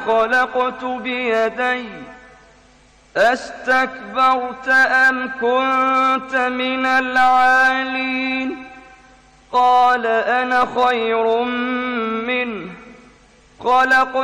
خلقت بيدي أستكبرت أم كنت من العالين قال أنا خير منه خلقتني